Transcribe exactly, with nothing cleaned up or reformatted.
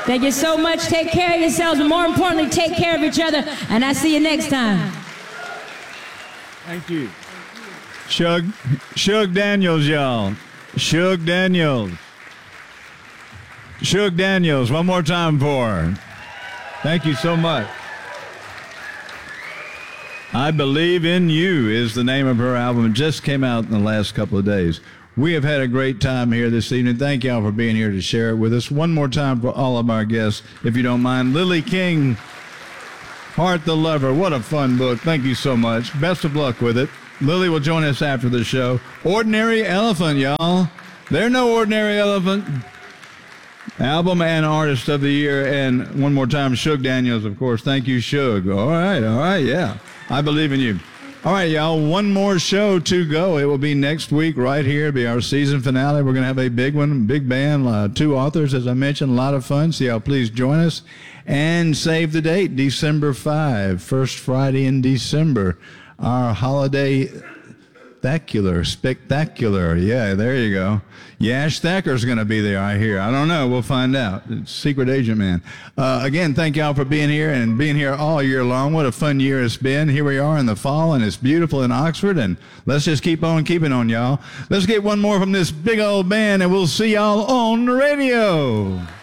Thank you so much. Take care of yourselves, but more importantly, take care of each other. And I see you next time. Thank you. Shug, Shug Daniels, y'all. Shug Daniels. Shug Daniels, one more time for her. Thank you so much. I Believe in You is the name of her album. It just came out in the last couple of days. We have had a great time here this evening. Thank y'all for being here to share it with us. One more time for all of our guests, if you don't mind. Lily King, Heart the Lover. What a fun book. Thank you so much. Best of luck with it. Lily will join us after the show. Ordinary Elephant, y'all. They're no ordinary elephant. Album and Artist of the Year. And one more time, Shug Daniels, of course. Thank you, Shug. All right, all right, yeah. I Believe in You. All right, y'all, one more show to go. It will be next week right here. It'll be our season finale. We're going to have a big one, big band, uh, two authors, as I mentioned, a lot of fun. So y'all please join us. And save the date, December fifth, first Friday in December. Our holiday spectacular, spectacular. Yeah, there you go. Yash Thacker's going to be there, I hear. I don't know. We'll find out. It's Secret Agent Man. Uh, again, thank y'all for being here and being here all year long. What a fun year it's been. Here we are in the fall, and it's beautiful in Oxford, and let's just keep on keeping on, y'all. Let's get one more from this big old band, and we'll see y'all on the radio.